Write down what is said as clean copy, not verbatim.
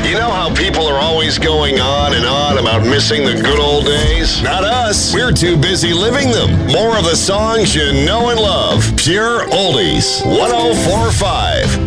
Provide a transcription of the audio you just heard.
You know how people are always going on and on about missing the good old days? Not us. We're too busy living them. More of the songs you know and love. Pure Oldies. 104.5